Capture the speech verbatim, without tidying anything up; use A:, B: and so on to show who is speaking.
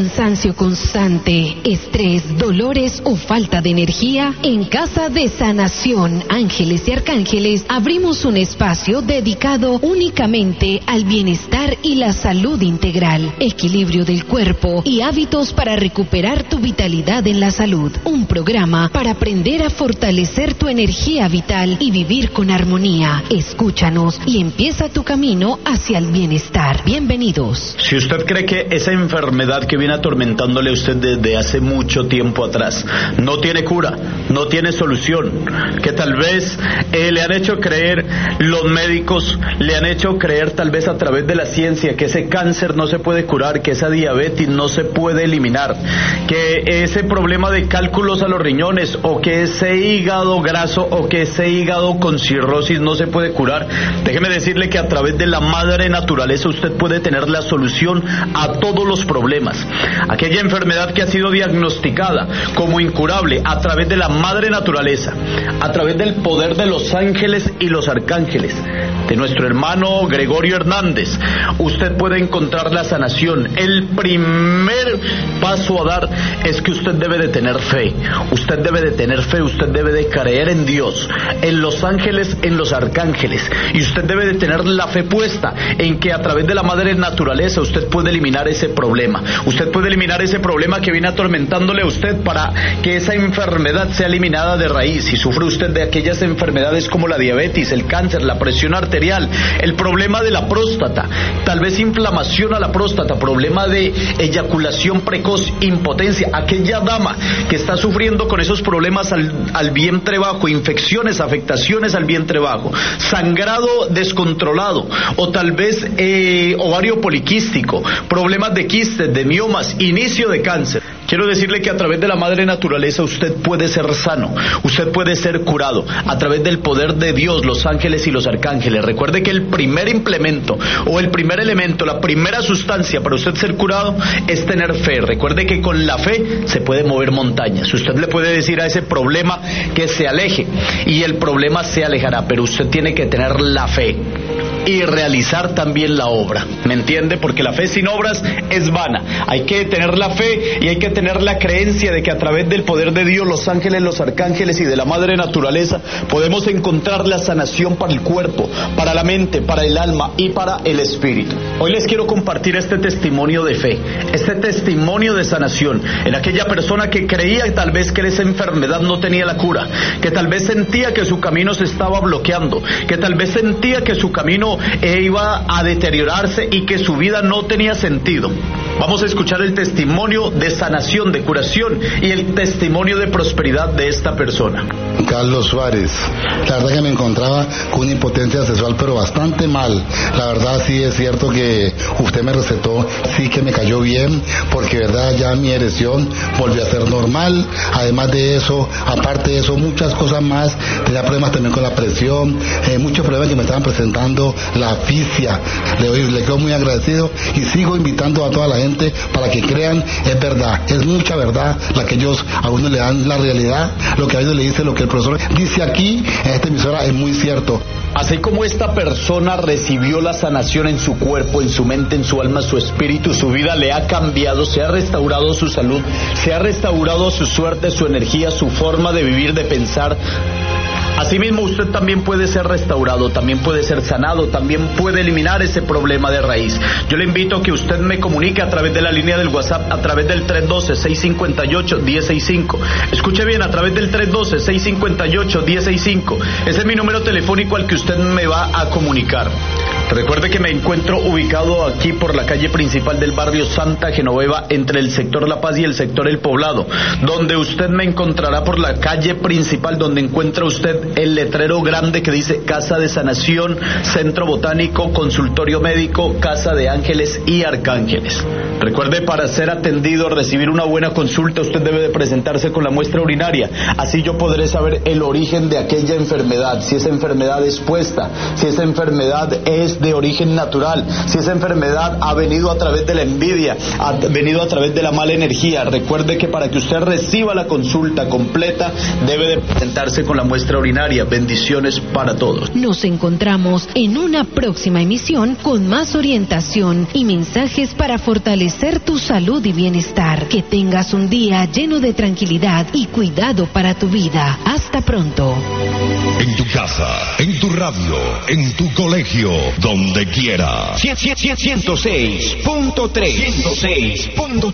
A: cansancio constante, estrés, dolores o falta de energía? En Casa de Sanación Ángeles y Arcángeles abrimos un espacio dedicado únicamente al bienestar y la salud integral, equilibrio del cuerpo y hábitos para recuperar tu vitalidad en la salud. Un programa para aprender a fortalecer tu energía vital y vivir con armonía. Escúchanos y empieza tu camino hacia el bienestar. Bienvenidos.
B: Si usted cree que esa enfermedad que viene atormentándole a usted desde hace mucho tiempo atrás no tiene cura, no tiene solución, que tal vez eh, le han hecho creer los médicos, le han hecho creer tal vez a través de la ciencia que ese cáncer no se puede curar, que esa diabetes no se puede eliminar, que ese problema de cálculos a los riñones o que ese hígado graso o que ese hígado con cirrosis no se puede curar, déjeme decirle que a través de la madre naturaleza usted puede tener la solución a todos los problemas. Aquella enfermedad que ha sido diagnosticada como incurable, a través de la madre naturaleza, a través del poder de los ángeles y los arcángeles, de nuestro hermano Gregorio Hernández, usted puede encontrar la sanación. El primer paso a dar es que usted debe de tener fe, usted debe de tener fe, usted debe de creer en Dios, en los ángeles, en los arcángeles, y usted debe de tener la fe puesta en que a través de la madre naturaleza usted puede eliminar ese problema, usted puede eliminar ese problema que viene atormentándole a usted para que esa enfermedad sea eliminada de raíz. Si sufre usted de aquellas enfermedades como la diabetes, el cáncer, la presión arterial, el problema de la próstata, tal vez inflamación a la próstata, problema de eyaculación precoz, impotencia, aquella dama que está sufriendo con esos problemas al, al vientre bajo, infecciones, afectaciones al vientre bajo, sangrado descontrolado, o tal vez eh, ovario poliquístico, problemas de quistes, de miomas, inicio de cáncer. Quiero decirle que a través de la madre naturaleza usted puede ser sano, usted puede ser curado, a través del poder de Dios, los ángeles y los arcángeles. Recuerde que el primer implemento o el primer elemento, la primera sustancia para usted ser curado es tener fe. Recuerde que con la fe se puede mover montañas. Usted le puede decir a ese problema que se aleje y el problema se alejará, pero usted tiene que tener la fe y realizar también la obra, ¿me entiende? Porque la fe sin obras es vana. Hay que tener la fe y hay que tener la creencia de que a través del poder de Dios, los ángeles, los arcángeles y de la madre naturaleza podemos encontrar la sanación para el cuerpo, para la mente, para el alma y para el espíritu. Hoy les quiero compartir este testimonio de fe, este testimonio de sanación en aquella persona que creía tal vez que esa enfermedad no tenía la cura, que tal vez sentía que su camino se estaba bloqueando, que tal vez sentía que su camino eh, iba a deteriorarse y que su vida no tenía sentido. Vamos a escuchar el testimonio de sanación, de curación y el testimonio de prosperidad de esta persona.
C: Carlos Suárez, la verdad que me encontraba con una impotencia sexual pero bastante mal. La verdad sí es cierto que usted me recetó, sí que me cayó bien, porque verdad ya mi erección volvió a ser normal. Además de eso, aparte de eso, muchas cosas más. Tenía problemas también con la presión, eh, muchos problemas que me estaban presentando, la asfixia. Le, le quedo muy agradecido y sigo invitando a toda la gente para que crean, es verdad, es mucha verdad la que ellos a uno le dan la realidad, lo que a ellos le dice, lo que el profesor dice aquí en esta emisora es muy cierto.
B: Así como esta persona recibió la sanación en su cuerpo, en su mente, en su alma, su espíritu, su vida le ha cambiado, se ha restaurado su salud, se ha restaurado su suerte, su energía, su forma de vivir, de pensar. Asimismo, usted también puede ser restaurado, también puede ser sanado, también puede eliminar ese problema de raíz. Yo le invito a que usted me comunique a través de la línea del WhatsApp, a través del tres uno dos, seis cinco ocho, uno cero seis cinco. Escuche bien, a través del tres uno dos, seis cinco ocho, uno cero seis cinco. Ese es mi número telefónico al que usted me va a comunicar. Recuerde que me encuentro ubicado aquí por la calle principal del barrio Santa Genoveva, entre el sector La Paz y el sector El Poblado, donde usted me encontrará por la calle principal, donde encuentra usted el letrero grande que dice Casa de Sanación, Centro Botánico, Consultorio Médico, Casa de Ángeles y Arcángeles. Recuerde, para ser atendido, recibir una buena consulta, usted debe de presentarse con la muestra urinaria. Así yo podré saber el origen de aquella enfermedad, si esa enfermedad es puesta, si esa enfermedad es es de origen natural, si esa enfermedad ha venido a través de la envidia, ha venido a través de la mala energía, recuerde que para que usted reciba la consulta completa debe de presentarse con la muestra urinaria. Bendiciones para todos.
A: Nos encontramos en una próxima emisión con más orientación y mensajes para fortalecer tu salud y bienestar. Que tengas un día lleno de tranquilidad y cuidado para tu vida. Hasta pronto.
D: En tu casa, en tu radio, en tu colegio, donde quiera.
E: ciento seis punto tres. ciento seis punto tres.